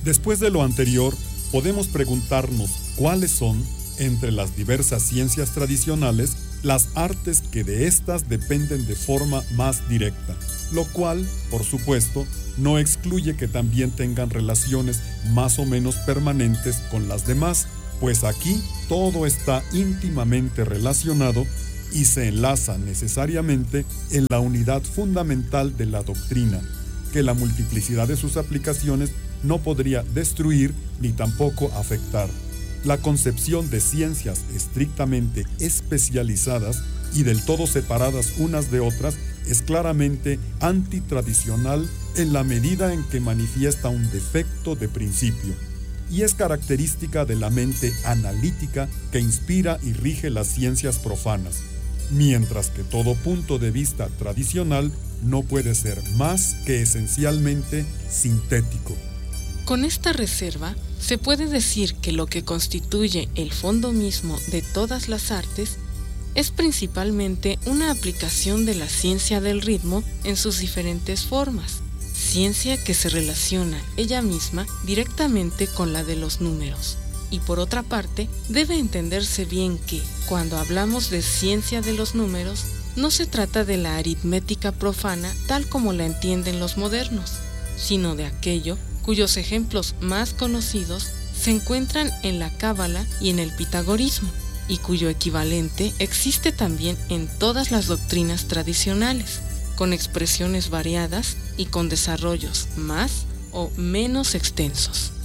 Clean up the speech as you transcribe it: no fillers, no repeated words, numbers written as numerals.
Después de lo anterior, podemos preguntarnos cuáles son, entre las diversas ciencias tradicionales, las artes que de éstas dependen de forma más directa, lo cual, por supuesto, no excluye que también tengan relaciones más o menos permanentes con las demás, pues aquí todo está íntimamente relacionado y se enlaza necesariamente en la unidad fundamental de la doctrina, que la multiplicidad de sus aplicaciones no podría destruir ni tampoco afectar. La concepción de ciencias estrictamente especializadas y del todo separadas unas de otras es claramente antitradicional en la medida en que manifiesta un defecto de principio, y es característica de la mente analítica que inspira y rige las ciencias profanas, mientras que todo punto de vista tradicional no puede ser más que esencialmente sintético. Con esta reserva, se puede decir que lo que constituye el fondo mismo de todas las artes es principalmente una aplicación de la ciencia del ritmo en sus diferentes formas, ciencia que se relaciona ella misma directamente con la de los números. Y por otra parte, debe entenderse bien que, cuando hablamos de ciencia de los números, no se trata de la aritmética profana tal como la entienden los modernos, sino de aquello cuyos ejemplos más conocidos se encuentran en la cábala y en el pitagorismo, y cuyo equivalente existe también en todas las doctrinas tradicionales, con expresiones variadas y con desarrollos más o menos extensos.